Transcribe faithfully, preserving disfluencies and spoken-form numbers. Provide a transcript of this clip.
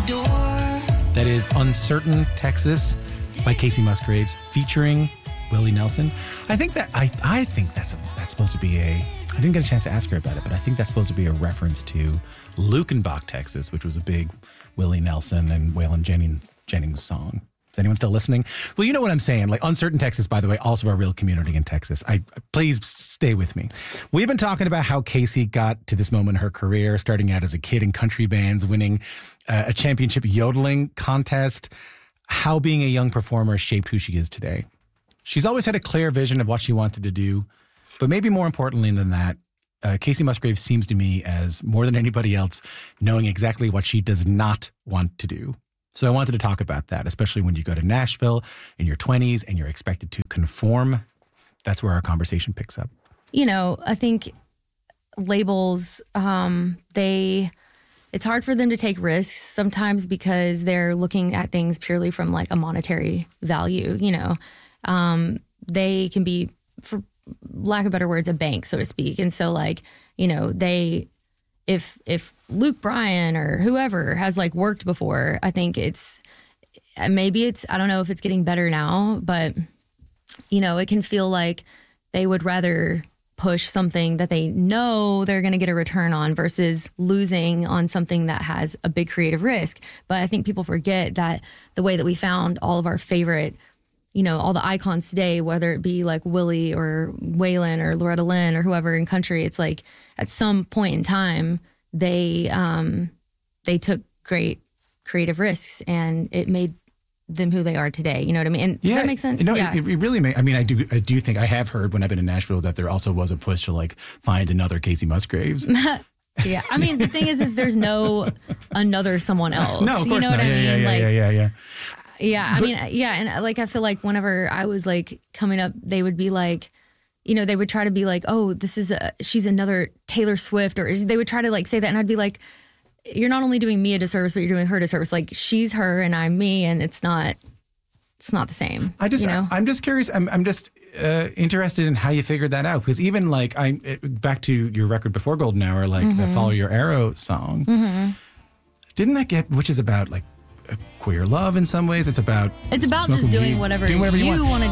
door. That is Uncertain Texas by Casey Musgraves featuring Willie Nelson. I think that I I think that's a, that's supposed to be a I didn't get a chance to ask her about it, but I think that's supposed to be a reference to Lukenbach, Texas, which was a big Willie Nelson and Waylon Jennings Jennings song. Is anyone still listening? Well, you know what I'm saying. Like Uncertain Texas, by the way, also a real community in Texas. I please stay with me. We've been talking about how Casey got to this moment in her career, starting out as a kid in country bands, winning uh, a championship yodeling contest, how being a young performer shaped who she is today. She's always had a clear vision of what she wanted to do, but maybe more importantly than that, uh, Casey Musgraves seems to me as more than anybody else knowing exactly what she does not want to do. So I wanted to talk about that, especially when you go to Nashville in your twenties and you're expected to conform. That's where our conversation picks up. You know, I think labels, um, they, it's hard for them to take risks sometimes because they're looking at things purely from like a monetary value, you know. Um, they can be, for lack of better words, a bank, so to speak. And so like, you know, they... If if Luke Bryan or whoever has like worked before, I think it's maybe it's I don't know if it's getting better now, but you know, it can feel like they would rather push something that they know they're going to get a return on versus losing on something that has a big creative risk. But I think people forget that the way that we found all of our favorite, you know, all the icons today, whether it be like Willie or Waylon or Loretta Lynn or whoever in country, it's like at some point in time, they um, they took great creative risks and it made them who they are today. You know what I mean? And yeah, does that make sense? No, yeah. it, it really makes, I mean, I do I do think I have heard when I've been in Nashville that there also was a push to like find another Casey Musgraves. Yeah. I mean, the thing is, is there's no another someone else. No, of course you know not. what I yeah, mean? Yeah, like, yeah, yeah, yeah. Yeah, I But, mean, yeah, and like I feel like whenever I was like coming up, they would be like, you know, they would try to be like, oh, this is a, she's another Taylor Swift, or they would try to like say that, and I'd be like, you're not only doing me a disservice, but you're doing her a disservice. Like she's her and I'm me, and it's not, it's not the same. I just, you know? I, I'm just curious. I'm, I'm just uh, interested in how you figured that out, because even like I, it, back to your record before Golden Hour, like Mm-hmm. the Follow Your Arrow song, Mm-hmm. didn't that get, which is about like queer love in some ways. It's about It's about smoking just doing weed, whatever, doing whatever you, you want. want to